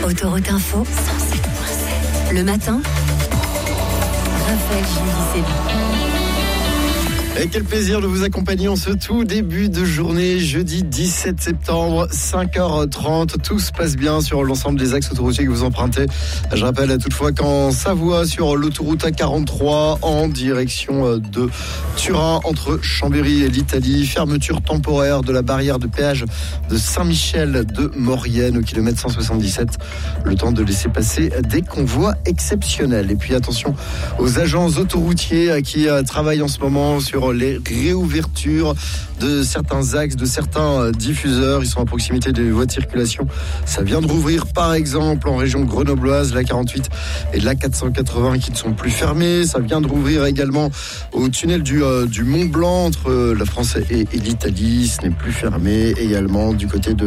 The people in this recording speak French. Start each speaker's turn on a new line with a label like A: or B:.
A: Autoroute Info, 107.7. Le matin, Raphaël Julie.
B: Et quel plaisir de vous accompagner en ce tout début de journée, jeudi 17 septembre, 5h30. Tout se passe bien sur l'ensemble des axes autoroutiers que vous empruntez. Je rappelle toutefois qu'en Savoie, sur l'autoroute A43, en direction de Turin, entre Chambéry et l'Italie, fermeture temporaire de la barrière de péage de Saint-Michel de Maurienne au kilomètre 177. Le temps de laisser passer des convois exceptionnels. Et puis attention aux agents autoroutiers qui travaillent en ce moment sur les réouvertures de certains axes, de certains diffuseurs. Ils sont à proximité des voies de circulation. Ça vient de rouvrir par exemple en région grenobloise, la 48 et la 480 qui ne sont plus fermées. Ça vient de rouvrir également au tunnel du Mont Blanc entre la France et l'Italie. Ce n'est plus fermé également du côté de